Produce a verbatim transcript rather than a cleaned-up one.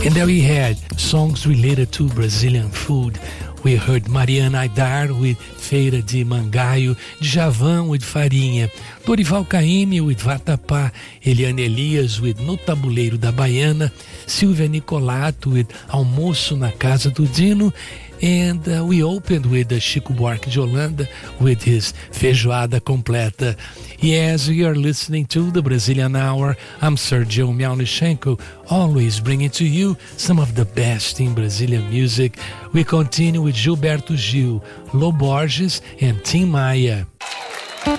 And there we had songs related to Brazilian food. We heard Mariana Aidar with Feira de Mangaio, Djavan with Farinha, Dorival Caymmi with Vatapá, Eliane Elias with No Tabuleiro da Baiana, Silvia Nicolato with Almoço na Casa do Dino, and uh, we opened with uh, Chico Buarque de Holanda with his Feijoada Completa. Yes, we are listening to the Brazilian Hour. I'm Sergio Miaunichenko, always bringing to you some of the best in Brazilian music. We continue with Gilberto Gil, Lô Borges, and Tim Maia.